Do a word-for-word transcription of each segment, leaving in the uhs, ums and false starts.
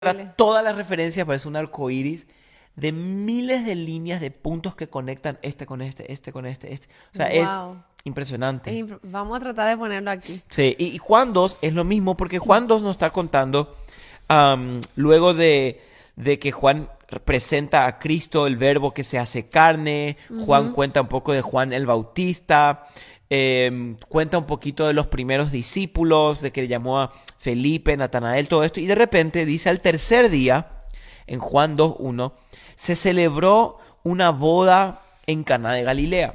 Para todas las referencias parece un arco iris de miles de líneas de puntos que conectan este con este, este con este, este. O sea, es Wow. impresionante. Es imp- Vamos a tratar de ponerlo aquí. Sí, y, y Juan dos es lo mismo porque Juan dos nos está contando am, luego de, de que Juan presenta a Cristo, el verbo que se hace carne. Juan cuenta un poco de Juan el Bautista, em, cuenta un poquito de los primeros discípulos, de que llamó a Felipe, Natanael, todo esto. Y de repente dice al tercer día, en Juan dos uno, se celebró una boda en Caná de Galilea.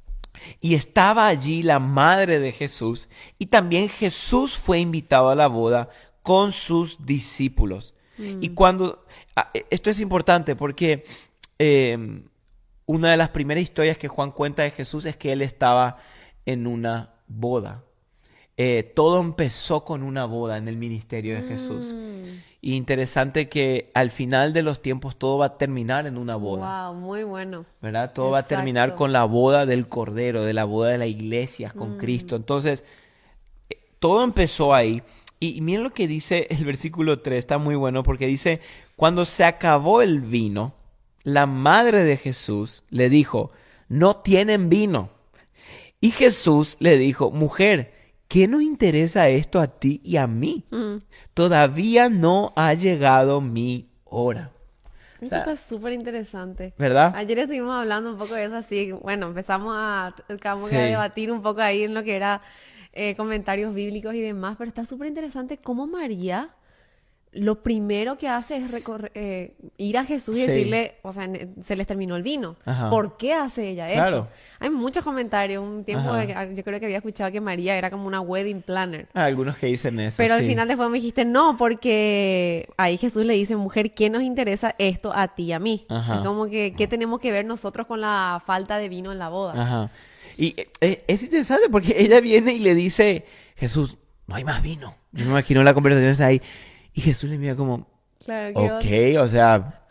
Y estaba allí la madre de Jesús, y también Jesús fue invitado a la boda con sus discípulos. Y cuando, ah, eh, esto es importante porque eh, una de las primeras historias que Juan cuenta de Jesús es que él estaba en una boda. Eh, todo empezó con una boda en el ministerio de Jesús. Mm. Y interesante que al final de los tiempos todo va a terminar en una boda. Wow, muy bueno. ¿Verdad? Todo va a terminar Exacto. con la boda del Cordero, de la boda de la iglesia con Cristo. Entonces, eh, todo empezó ahí. Y, y miren lo que dice el versículo tres, está muy bueno porque dice, cuando se acabó el vino, la madre de Jesús le dijo, no tienen vino. Y Jesús le dijo, mujer, ¿qué nos interesa esto a ti y a mí? Mm. Todavía no ha llegado mi hora. O Esto sea, está súper interesante. ¿verdad? Ayer estuvimos hablando un poco de eso así. Bueno, empezamos a, acabamos Sí. de debatir un poco ahí en lo que era eh, comentarios bíblicos y demás, pero está súper interesante cómo María lo primero que hace es recorre- eh, ir a Jesús y Sí. decirle, o sea, ne- se les terminó el vino. Ajá. ¿Por qué hace ella esto? Claro. Hay muchos comentarios. Un tiempo Ajá. de que- yo creo que había escuchado que María era como una wedding planner. Hay algunos que dicen eso. Pero al sí. final después me dijiste no, porque ahí Jesús le dice, mujer, ¿qué nos interesa esto a ti y a mí? Ajá. Es como que, ¿qué tenemos que ver nosotros con la falta de vino en la boda? Ajá. Y eh, es interesante porque ella viene y le dice, Jesús, no hay más vino. Yo me imagino la conversación está ahí. Y Jesús le mira como, Claro que ok, o sea,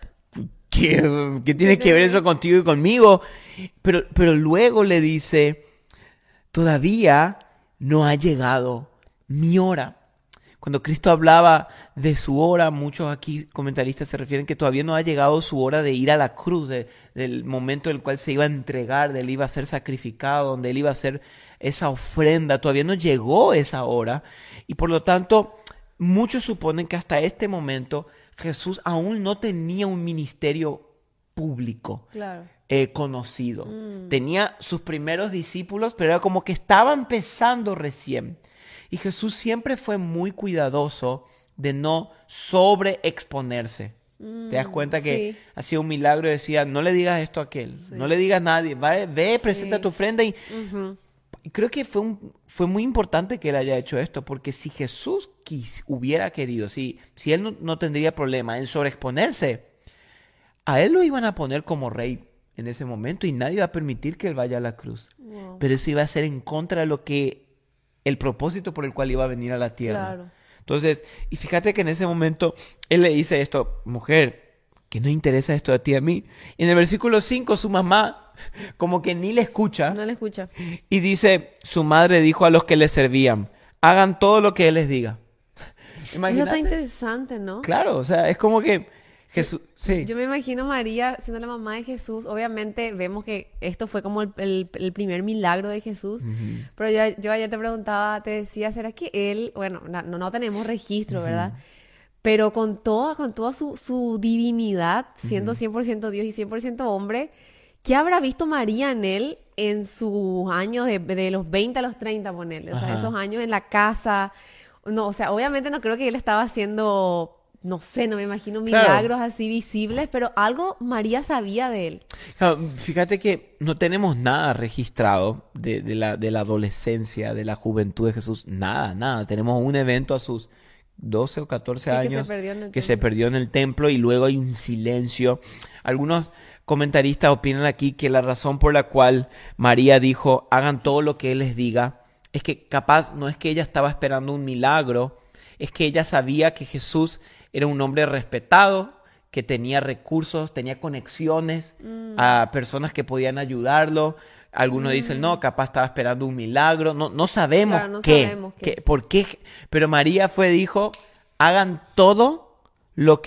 ¿qué, qué tiene que ver eso contigo y conmigo? Pero, pero luego le dice, todavía no ha llegado mi hora. Cuando Cristo hablaba de su hora, muchos aquí comentaristas se refieren que todavía no ha llegado su hora de ir a la cruz, de- del momento en el cual se iba a entregar, de él iba a ser sacrificado, donde él iba a hacer esa ofrenda. Todavía no llegó esa hora y por lo tanto muchos suponen que hasta este momento Jesús aún no tenía un ministerio público Claro. eh, conocido. Tenía sus primeros discípulos, pero era como que estaba empezando recién. Y Jesús siempre fue muy cuidadoso de no sobreexponerse. ¿Te das cuenta que sí. hacía un milagro y decía, no le digas esto a aquel, no le digas a nadie, va, ve, presenta Sí. tu ofrenda y Ujú. y creo que fue, un, fue muy importante que él haya hecho esto, porque si Jesús quis, hubiera querido, si, si él no, no tendría problema en sobreexponerse, a él lo iban a poner como rey en ese momento y nadie iba a permitir que él vaya a la cruz. Wow. Pero eso iba a ser en contra de lo que, el propósito por el cual iba a venir a la tierra. Claro. Entonces, y fíjate que en ese momento él le dice esto, mujer, ¿qué nos interesa esto a ti y a mí? Y en el versículo cinco su mamá como que ni le escucha. No le escucha. Y dice, su madre dijo a los que le servían, hagan todo lo que él les diga. Eso está Imagínate. interesante, ¿no? Claro, o sea, es como que Jesús, sí. Yo me imagino María siendo la mamá de Jesús. Obviamente vemos que esto fue como el, el- el primer milagro de Jesús. Ujú. Pero yo, yo ayer te preguntaba, te decía, ¿será que él, bueno, na- no, no tenemos registro, ¿verdad? Pero con toda, con toda su, su divinidad, siendo cien por ciento Dios y cien por ciento hombre, ¿qué habrá visto María en él en sus años de, de los veinte a los treinta, ponerle? O sea, Ajá. esos años en la casa. No, o sea, obviamente no creo que él estaba haciendo, no sé, no me imagino Claro. milagros así visibles, pero algo María sabía de él. Claro, fíjate que no tenemos nada registrado de, de la, de la adolescencia, de la juventud de Jesús. Nada, nada. Tenemos un evento a sus doce o catorce Sí, que se años perdió en el que se templo. perdió en el templo y luego hay un silencio. Algunos comentaristas opinan aquí que la razón por la cual María dijo, hagan todo lo que Él les diga, es que capaz no es que ella estaba esperando un milagro, es que ella sabía que Jesús era un hombre respetado, que tenía recursos, tenía conexiones a personas que podían ayudarlo. Algunos dicen, no, capaz estaba esperando un milagro. No, no sabemos Claro, no qué, sabemos qué. qué- por qué. Pero María fue, dijo, hagan todo lo